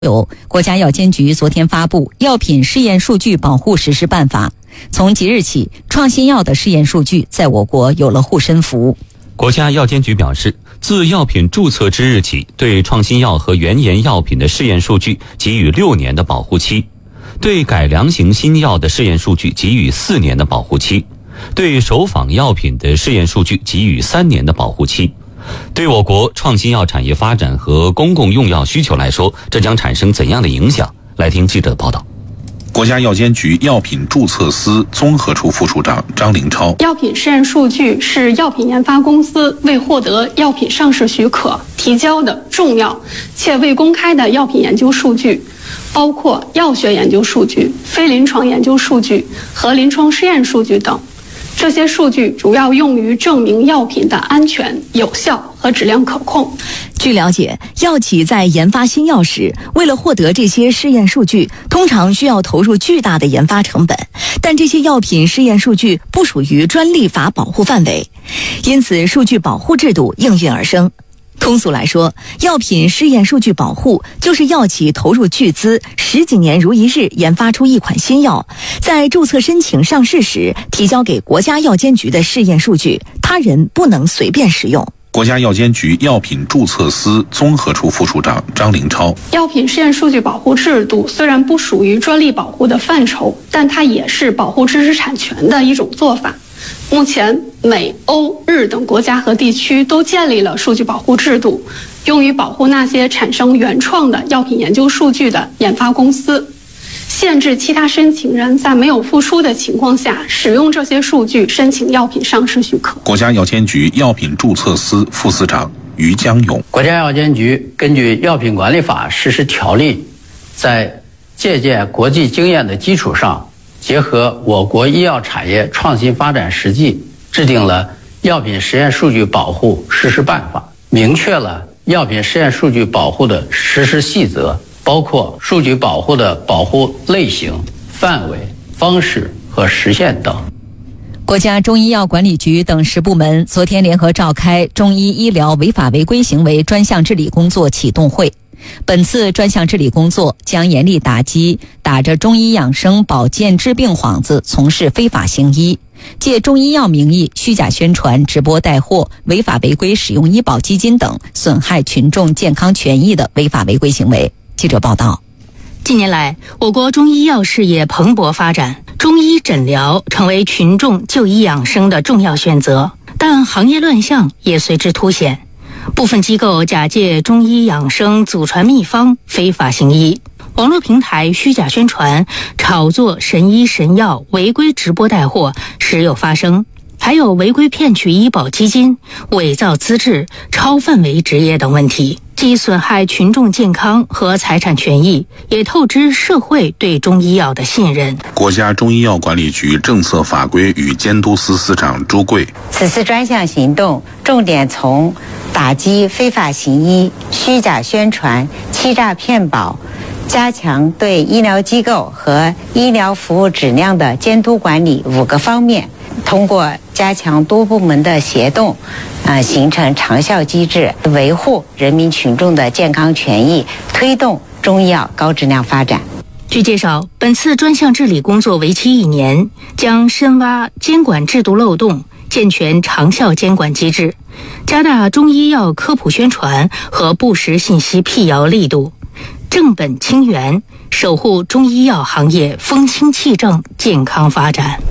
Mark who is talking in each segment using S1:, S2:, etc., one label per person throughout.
S1: 有国家药监局昨天发布《药品试验数据保护实施办法》，从即日起，创新药的试验数据在我国有了护身符。
S2: 国家药监局表示，自药品注册之日起，对创新药和原研药品的试验数据给予6年的保护期，对改良型新药的试验数据给予4年的保护期，对首仿药品的试验数据给予3年的保护期。对我国创新药产业发展和公共用药需求来说，这将产生怎样的影响？来听记者的报道。
S3: 国家药监局药品注册司综合处副处长张凌超：
S4: 药品试验数据是药品研发公司为获得药品上市许可提交的重要且未公开的药品研究数据，包括药学研究数据、非临床研究数据和临床试验数据等。这些数据主要用于证明药品的安全、有效和质量可控。
S1: 据了解，药企在研发新药时，为了获得这些试验数据，通常需要投入巨大的研发成本，但这些药品试验数据不属于专利法保护范围，因此数据保护制度应运而生。通俗来说，药品试验数据保护就是药企投入巨资10几年如一日研发出一款新药，在注册申请上市时提交给国家药监局的试验数据，他人不能随便使用。
S3: 国家药监局药品注册司综合处副处长张凌超：
S4: 药品试验数据保护制度虽然不属于专利保护的范畴，但它也是保护知识产权的一种做法。目前，美、欧、日等国家和地区都建立了数据保护制度，用于保护那些产生原创的药品研究数据的研发公司，限制其他申请人在没有付出的情况下使用这些数据申请药品上市许可。
S3: 国家药监局药品注册司副司长于江勇：
S5: 国家药监局根据《药品管理法》实施条例，在借鉴国际经验的基础上，结合我国医药产业创新发展实际，制定了药品实验数据保护实施办法，明确了药品实验数据保护的实施细则，包括数据保护的保护类型、范围、方式和实现等。
S1: 国家中医药管理局等10部门昨天联合召开中医医疗违法违规行为专项治理工作启动会。本次专项治理工作将严厉打击打着中医养生保健治病幌子从事非法行医，借中医药名义虚假宣传、直播带货、违法违规使用医保基金等损害群众健康权益的违法违规行为。记者报道。
S6: 近年来，我国中医药事业蓬勃发展，中医诊疗成为群众就医养生的重要选择，但行业乱象也随之凸显。部分机构假借中医养生祖传秘方非法行医，网络平台虚假宣传、炒作神医神药、违规直播带货时有发生，还有违规骗取医保基金、伪造资质、超范围执业等问题，既损害群众健康和财产权益，也透支社会对中医药的信任。
S3: 国家中医药管理局政策法规与监督司司长朱贵：
S7: 此次专项行动重点从打击非法行医、虚假宣传、欺诈骗保，加强对医疗机构和医疗服务质量的监督管理5个方面，通过加强多部门的协同，形成长效机制，维护人民群众的健康权益，推动中医药高质量发展。
S6: 据介绍，本次专项治理工作为期1年，将深挖监管制度漏洞，健全长效监管机制，加大中医药科普宣传和不实信息辟谣力度，正本清源，守护中医药行业风清气正、健康发展。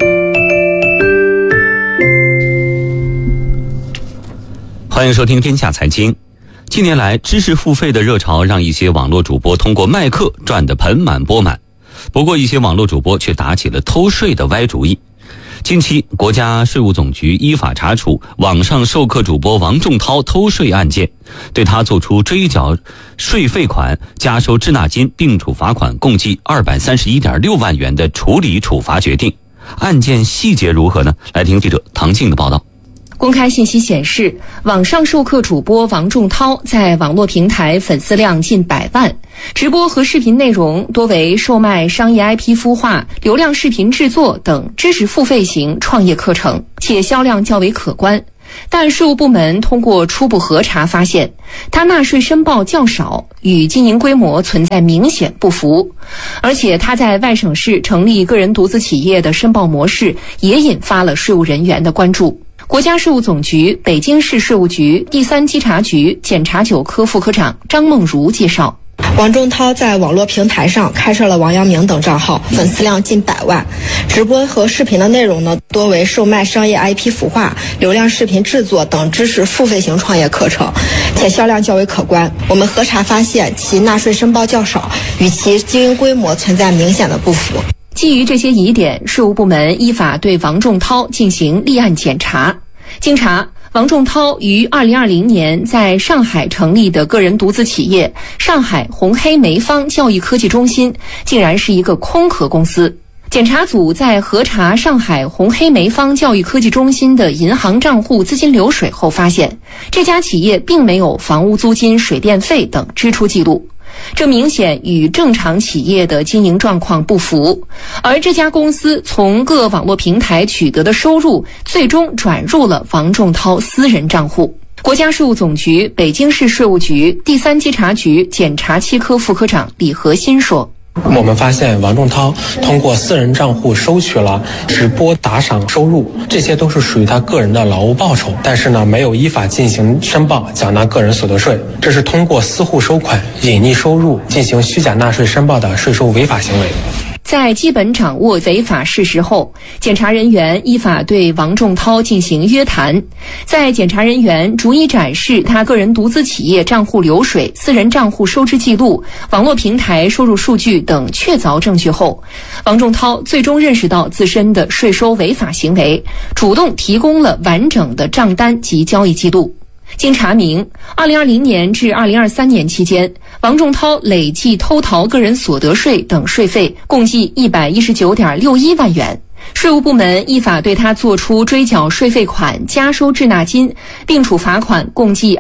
S2: 欢迎收听天下财经。近年来，知识付费的热潮让一些网络主播通过卖课赚得盆满钵满，不过一些网络主播却打起了偷税的歪主意。近期，国家税务总局依法查处网上授课主播王仲涛偷税案件，对他作出追缴税费款、加收滞纳金并处罚款共计231.6万元的处理处罚决定。案件细节如何呢？来听记者唐静的报道。
S8: 公开信息显示，网上授课主播王仲涛在网络平台粉丝量近100万，直播和视频内容多为售卖商业 IP 孵化、流量视频制作等知识付费型创业课程，且销量较为可观。 但税务部门通过初步核查发现，它纳税申报较少，与经营规模存在明显不符，而且它在外省市成立个人独资企业的申报模式也引发了税务人员的关注。国家税务总局北京市税务局第3稽查局检察9科副科长张梦如介绍，
S9: 王仲涛在网络平台上开设了王阳明等账号，粉丝量近100万，直播和视频的内容呢，多为售卖商业 IP 孵化、流量视频制作等知识付费型创业课程，且销量较为可观。我们核查发现，其纳税申报较少，与其经营规模存在明显的不符。
S8: 基于这些疑点，税务部门依法对王仲涛进行立案检查。经查，王仲涛于2020年在上海成立的个人独资企业上海红黑梅方教育科技中心，竟然是一个空壳公司。检察组在核查上海红黑梅方教育科技中心的银行账户资金流水后发现，这家企业并没有房屋租金、水电费等支出记录，这明显与正常企业的经营状况不符。而这家公司从各网络平台取得的收入，最终转入了王仲涛私人账户。国家税务总局北京市税务局第3稽查局检察7科副科长李和新说，
S10: 我们发现王仲涛通过私人账户收取了直播打赏收入，这些都是属于他个人的劳务报酬，但是呢，没有依法进行申报缴纳个人所得税，这是通过私户收款、隐匿收入进行虚假纳税申报的税收违法行为。
S8: 在基本掌握违法事实后，检察人员依法对王仲涛进行约谈。在检察人员逐一展示他个人独资企业账户流水、私人账户收支记录、网络平台收入数据等确凿证据后，王仲涛最终认识到自身的税收违法行为，主动提供了完整的账单及交易记录。经查明，2020年至2023年期间，王仲涛累计偷逃个人所得税等税费共计119.61万元。税务部门依法对他作出追缴税费款、加收滞纳金，并处罚款共计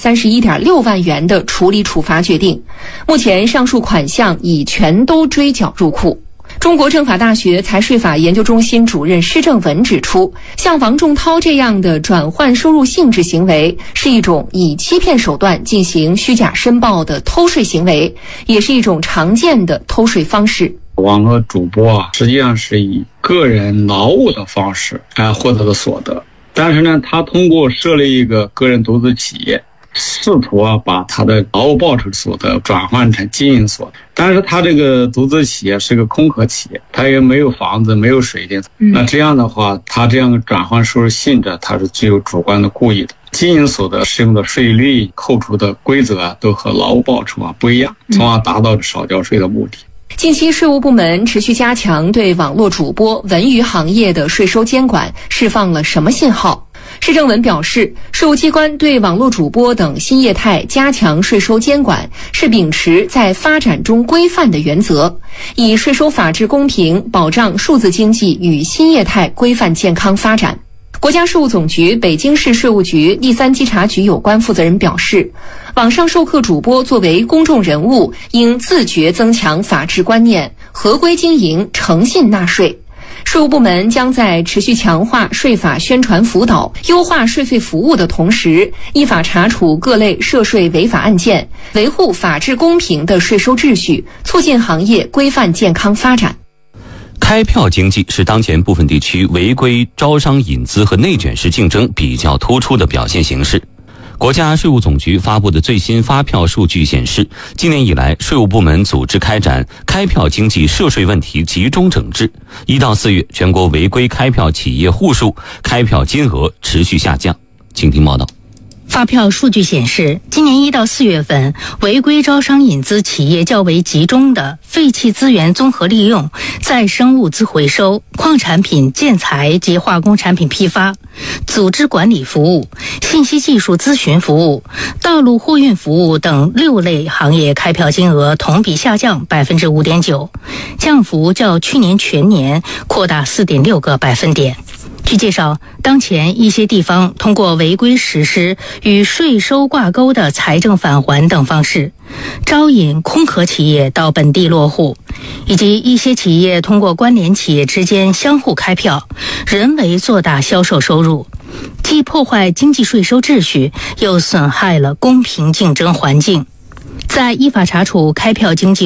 S8: 231.6万元的处理处罚决定。目前上述款项已全都追缴入库。中国政法大学财税法研究中心主任施正文指出，像王仲涛这样的转换收入性质行为是一种以欺骗手段进行虚假申报的偷税行为，也是一种常见的偷税方式。
S11: 网络主播实际上是以个人劳务的方式获得的所得，但是呢，他通过设立一个个人独资企业，试图把他的劳务报酬所得转换成经营所得，但是他这个独资企业是个空壳企业，他也没有房子，没有水电，那这样的话，他这样转换收入性质，他是具有主观的故意的。经营所得适用的税率、扣除的规则都和劳务报酬不一样，从而达到少交税的目的。
S8: 近期税务部门持续加强对网络主播、文娱行业的税收监管，释放了什么信号？施正文表示，税务机关对网络主播等新业态加强税收监管，是秉持在发展中规范的原则，以税收法治公平保障数字经济与新业态规范健康发展。国家税务总局北京市税务局第3稽查局有关负责人表示，网上授课主播作为公众人物，应自觉增强法治观念，合规经营，诚信纳税。税务部门将在持续强化税法宣传辅导、优化税费服务的同时，依法查处各类涉税违法案件，维护法治公平的税收秩序，促进行业规范健康发展。
S2: 开票经济是当前部分地区违规招商引资和内卷式竞争比较突出的表现形式。国家税务总局发布的最新发票数据显示，今年以来，税务部门组织开展开票经济涉税问题集中整治。1到4月，全国违规开票企业户数、开票金额持续下降。请听报道。
S6: 发票数据显示，今年1到4月份，违规招商引资企业较为集中的废弃资源综合利用、再生物资回收、矿产品建材及化工产品批发、组织管理服务、信息技术咨询服务、道路货运服务等6类行业开票金额同比下降 5.9%， 降幅较去年全年扩大 4.6个百分点。据介绍，当前一些地方通过违规实施与税收挂钩的财政返还等方式，招引空壳企业到本地落户，以及一些企业通过关联企业之间相互开票，人为做大销售收入， 既破坏经济税收秩序，又损害了公平竞争环境。在依法查处开票经济